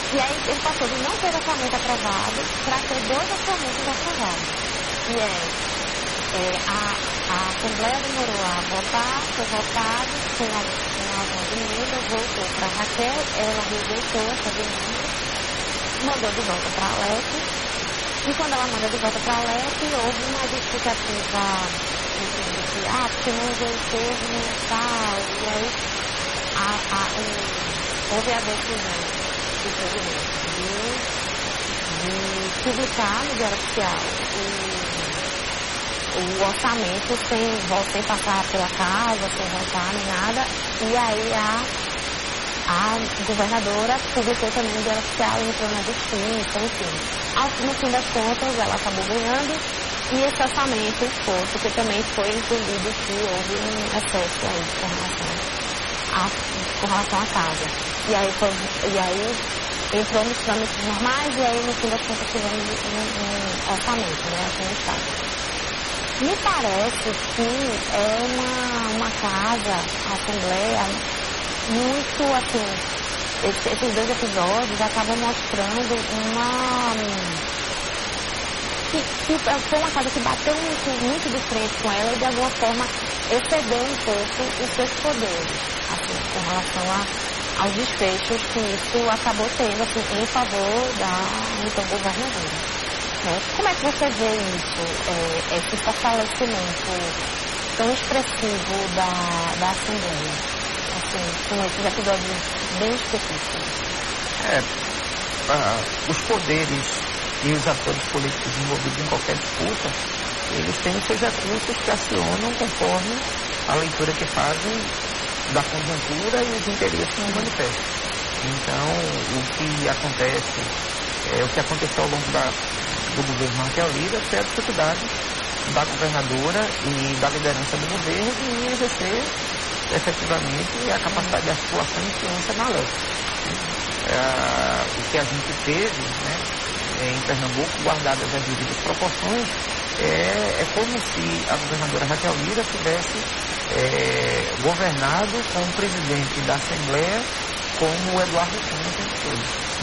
E aí ele passou de não ter orçamento aprovado para ter 2 orçamentos aprovados. A Assembleia demorou a votar, foi votado, com algumas emendas, voltou para a Raquel, ela rejeitou essa demanda, mandou de volta para a Alep, e quando ela manda de volta para a Alep, houve uma justificativa dizendo que, porque não usou o termo e tal, e aí houve a decisão do presidente de publicar no Diário Oficial o orçamento sem passar pela casa, sem votar nem nada, e aí a governadora publicou também no Diário Oficial, entrou na justiça, enfim. No fim das contas, ela acabou ganhando, e esse orçamento foi, porque também foi entendido que houve um excesso aí com relação à casa. E aí entrou nos trâmites normais, e aí no fim das contas tivemos um orçamento, né, aqui no Estado. Me parece que é uma casa, a Assembleia, muito assim, esses 2 episódios acabam mostrando que foi uma casa que bateu muito de frente com ela e de alguma forma excedeu um pouco os seus poderes, assim, com relação aos desfechos que isso acabou tendo, assim, em favor da então governadora. Como é que você vê isso, esse fortalecimento tão expressivo da Assembleia, assim, com esses episódios bem específicos? Os poderes e os atores políticos envolvidos em qualquer disputa, eles têm os seus recursos que acionam conforme a leitura que fazem da conjuntura e os interesses que manifestam. Então, o que acontece, o que aconteceu ao longo do governo Raquel Lira foi a dificuldade da governadora e da liderança do governo em exercer efetivamente a capacidade de articulação e influência na lei. O que a gente teve, né, em Pernambuco, guardadas as devidas proporções, é como se a governadora Raquel Lira tivesse governado com o presidente da Assembleia como o Eduardo Cunha sempre foi,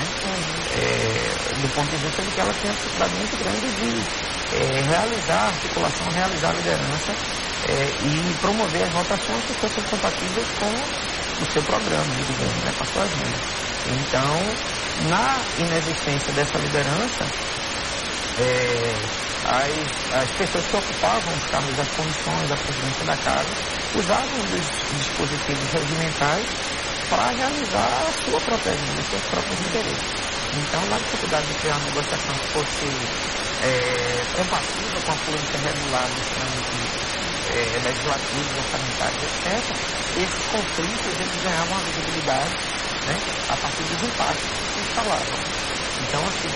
do ponto de vista de que ela tinha uma dificuldade muito grande de realizar a articulação, realizar a liderança e promover as votações que fossem compatíveis com o seu programa de governo, né, com a sua agenda. Então, na inexistência dessa liderança, as pessoas que ocupavam os cargos das comissões da presidência da casa usavam dos dispositivos regimentais para realizar a sua própria agenda, os seus próprios interesses. Então, na dificuldade de criar uma negociação que fosse compatível com a fluência regular dos trâmites legislativos, orçamentários, etc., esses conflitos eles ganhavam a visibilidade, né, a partir dos impasses que se instalavam. Então, assim,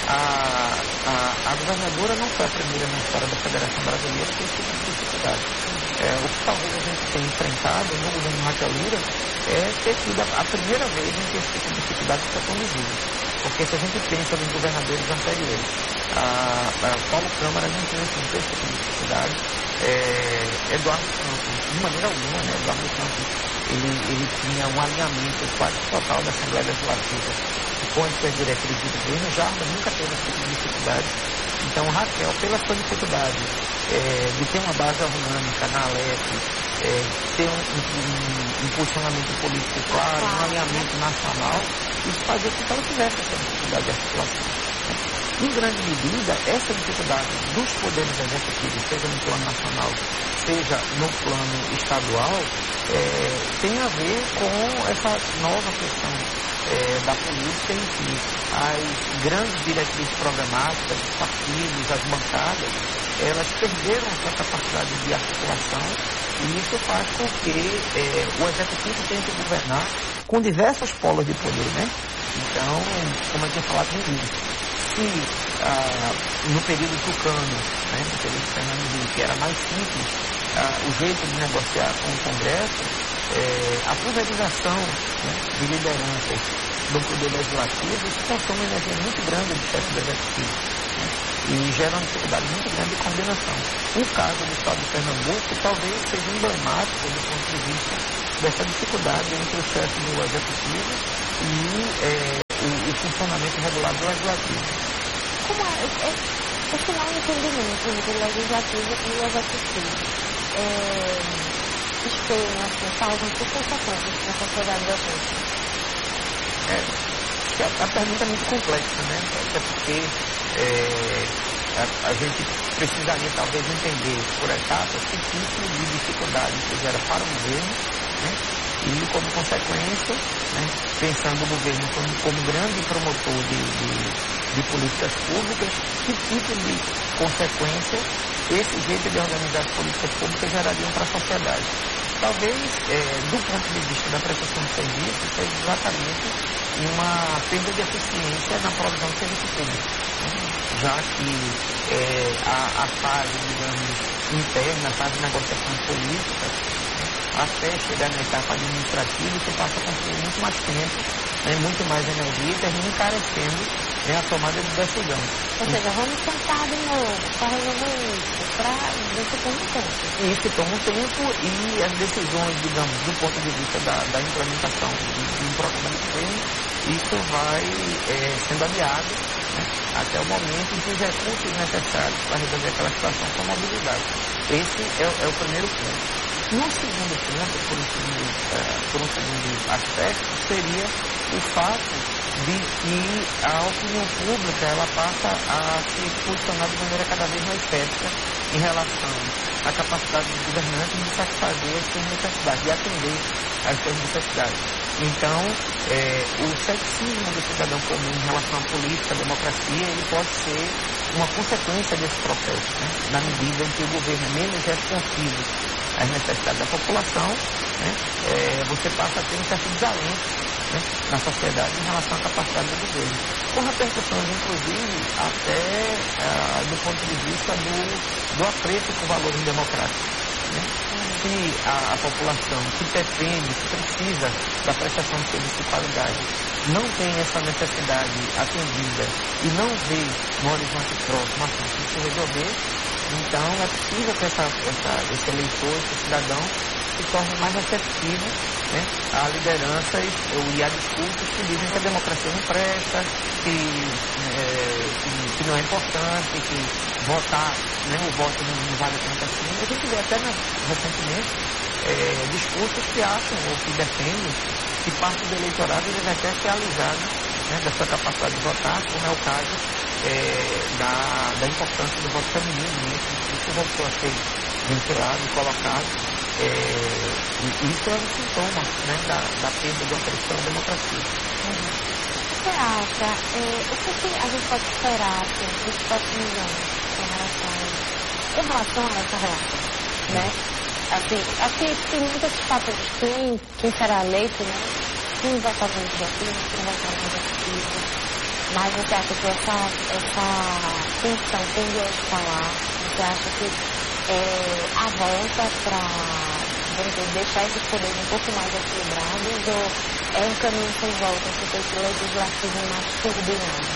a governadora não foi a primeira na história da Federação Brasileira que esse tipo de dificuldade. O que talvez a gente tenha enfrentado no governo Raquel Lira é ter sido a primeira vez em que esse tipo de dificuldade foi conduzida. Porque se a gente pensa nos governadores anteriores, Paulo Câmara não tinha esse tipo de dificuldade. Eduardo Campos, de maneira alguma, né? Eduardo Campos, ele tinha um alinhamento quase total da Assembleia Legislativa com as suas diretrizes do governo. Jardim nunca teve esse tipo de dificuldade. Então, Raquel, pela sua dificuldade de ter uma base orgânica na Alep, ter um posicionamento político claro, um alinhamento nacional, isso fazia com que ela tivesse essa dificuldade de articulação. Em grande medida, essa dificuldade dos poderes executivos, seja no plano nacional, seja no plano estadual, tem a ver com essa nova questão da política em que as grandes diretrizes programáticas, os partidos, as bancadas, elas perderam a sua capacidade de articulação e isso faz com que o executivo tenha que governar com diversos polos de poder, né? Então, como eu tinha falado no início, se no período tucano, né, no período Fernando Henrique, era mais simples o jeito de negociar com o Congresso, a pulverização, né, de lideranças do poder legislativo, isso consome uma energia muito grande do chefe do executivo, né, e gera uma dificuldade muito grande de coordenação. O caso do estado de Pernambuco talvez seja emblemático do ponto de vista dessa dificuldade entre o chefe do executivo e o funcionamento regular do legislativo. Como esse não entendimento entre o legislativo e o executivo espelham, assim, causam que consequências na sociedade da gente? A pergunta é muito complexa, né? Até porque a gente precisaria talvez entender por etapas que tipo de dificuldade que gera para o governo, né? E como consequência, né, pensando o governo como grande promotor de políticas públicas, que tipo de consequência esse jeito de organizar as políticas públicas gerariam para a sociedade. Talvez, do ponto de vista da prestação de serviço, seja exatamente uma perda de eficiência na produção de serviço público, né? Já que a fase, digamos, interna, a fase de negociação política, até chegar na etapa administrativa, você passa a consumir muito mais tempo, né, muito mais energia e termina encarecendo, né, a tomada de decisão. Ou seja, vamos tentar de novo para resolver isso, para ver se toma um tempo. Isso toma um tempo e as decisões, digamos, do ponto de vista da implementação de um programa de governo, isso vai sendo adiado, né, até o momento em que os recursos necessários para resolver aquela situação são mobilizados. Esse é o primeiro ponto. No segundo ponto, por um segundo aspecto, seria o fato de que a opinião pública ela passa a se posicionar de maneira cada vez mais cética em relação à capacidade dos governantes de satisfazer as suas necessidades, de atender às suas necessidades. Então, o ceticismo do cidadão comum em relação à política, à democracia, ele pode ser uma consequência desse processo, né? Na medida em que o governo é menos responsivo às necessidades da população, né? Você passa a ter um certo desalento, né, na sociedade em relação à capacidade do governo, com repercussões, inclusive, até do ponto de vista do apreço por valores democráticos. Né? Se a população que depende, que precisa da prestação de serviço de qualidade, não tem essa necessidade atendida e não vê no horizonte próximo a se resolver, então é possível que esse eleitor, esse cidadão, se torne mais receptivo, né, à liderança e a discursos que dizem que a democracia não presta, que não é importante, que votar, né, o voto não vale tanto assim. A gente vê até recentemente discursos que acham ou que defendem que parte do eleitorado deve até ser alisado, né, da sua capacidade de votar, como é o caso da importância do voto feminino. Isso voltou a ser ventilado e colocado. Isso é um sintoma, né, da perda do apreço pela democracia. Você acha, o que a gente pode esperar assim, nos próximos anos em relação a essa relação, né? Assim, acho que tem muitas fatores, quem será eleito, né? Quem vai fazer o legislativo, quem vai fazer o executivo. Mas você acha que essa tensão tende a escalar? Você acha que a volta para, vamos dizer, deixar esses poderes um pouco mais equilibrados, ou é um caminho sem volta, porque esse legislativo mais turbinado?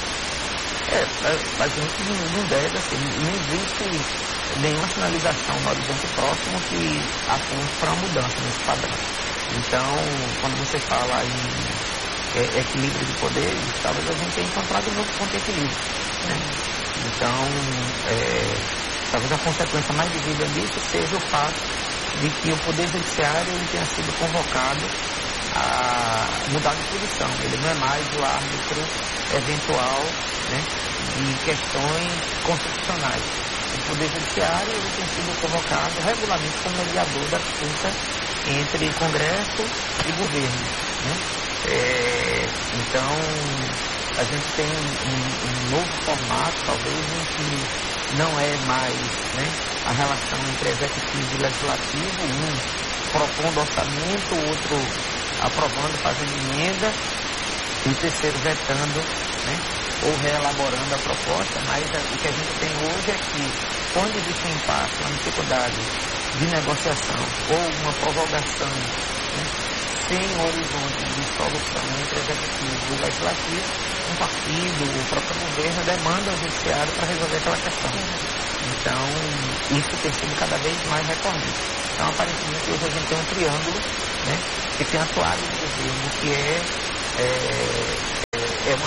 A gente não deve, assim, não existe nenhuma sinalização no horizonte próximo que aponte para uma mudança nesse padrão. Então, quando você fala em equilíbrio de poderes, talvez a gente tenha encontrado um novo ponto de equilíbrio, né? Então, talvez a consequência mais visível disso seja o fato de que o Poder Judiciário ele tenha sido convocado a mudar de posição. Ele não é mais o árbitro eventual, né, de questões constitucionais. O Poder Judiciário ele tem sido convocado regularmente como mediador da disputa entre Congresso e governo, né? Então, a gente tem um novo formato, talvez, em que não é mais, né, a relação entre executivo e legislativo, um propondo orçamento, o outro aprovando, fazendo emenda, e o terceiro vetando, né, ou reelaborando a proposta, mas o que a gente tem hoje é que, quando existe um impasse, uma dificuldade de negociação ou uma prorrogação, né, sem horizonte de solução entre executivo e legislativo, um partido, o próprio governo demanda ao judiciário para resolver aquela questão. Então, isso tem sido cada vez mais recorrente. Então, aparentemente, hoje a gente tem um triângulo, né, que tem atuado no governo, que é uma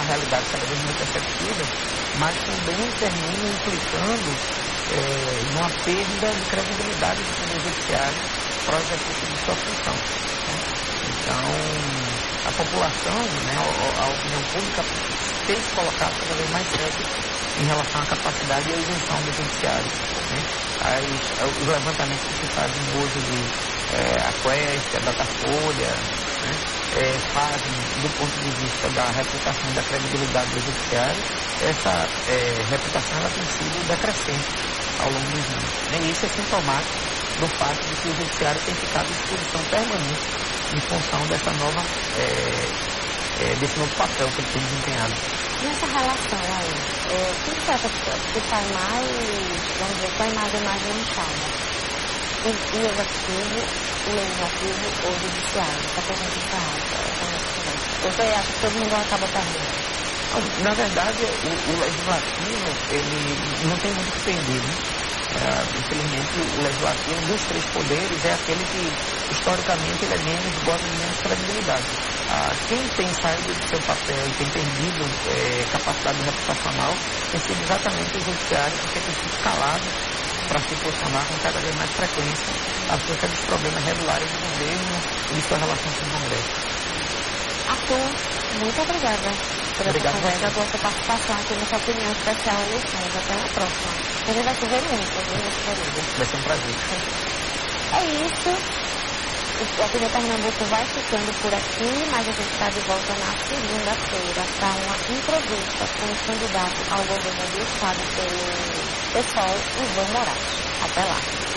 realidade cada vez mais perceptível, mas também termina implicando numa perda de credibilidade do Poder Judiciário para o exercício de sua função. Né? Então, a população, né, a opinião pública tem se colocado cada vez mais sério em relação à capacidade e à isenção do Judiciário. Né? Os levantamentos que se fazem hoje de a Quest, a Datafolha, né, fazem, do ponto de vista da reputação e da credibilidade do Judiciário, essa reputação ela tem sido decrescente ao longo dos anos. Né? E isso é sintomático do fato de que o Judiciário tem ficado em exposição permanente em função dessa nova, desse novo papel que ele tem desempenhado. Nessa relação aí, quem você acha que sai mais, vamos dizer, com a imagem mais manchada? O executivo, o legislativo ou o judiciário? Essa pergunta está alta. Você acha que todo mundo acaba perdendo? Na verdade, o legislativo, ele não tem muito que perder, né? Infelizmente, o legislativo dos três poderes é aquele que, historicamente, ele goza de menos credibilidade. Quem tem saído do seu papel e tem perdido capacidade reputacional tem sido exatamente o judiciário, porque tem sido calado para se posicionar com cada vez mais frequência acerca dos problemas regulares do governo e de sua relação com o Congresso. Arthur, muito obrigada pela sua conversa, pela sua participação aqui nessa opinião especial eleições. Até a próxima. A gente vai se ver muito nesse período. Vai ser um prazer. É isso. O Opinião Pernambuco vai ficando por aqui, mas a gente está de volta na segunda-feira para uma entrevista com o candidato ao governo do estado pelo PSOL, Ivan Moraes. Até lá.